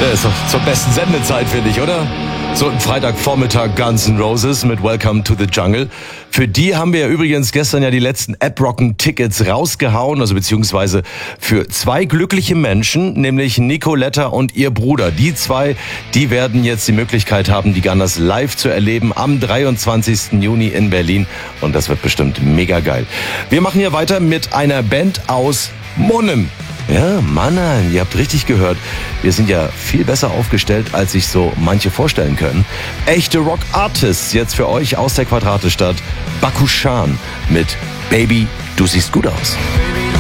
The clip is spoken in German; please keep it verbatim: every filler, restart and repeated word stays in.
Ja, ist doch zur besten Sendezeit, finde ich, oder? So ein Freitagvormittag Guns N' Roses mit Welcome to the Jungle. Für die haben wir ja übrigens gestern ja die letzten App-Rocken-Tickets rausgehauen, also beziehungsweise für zwei glückliche Menschen, nämlich Nicoletta und ihr Bruder. Die zwei, die werden jetzt die Möglichkeit haben, die Gunners live zu erleben am dreiundzwanzigsten Juni in Berlin. Und das wird bestimmt mega geil. Wir machen hier weiter mit einer Band aus Monnem. Ja, Mannheim, ihr habt richtig gehört. Wir sind ja viel besser aufgestellt, als sich so manche vorstellen können. Echte Rock-Artists jetzt für euch aus der Quadratestadt. Bakushan mit Baby, du siehst gut aus.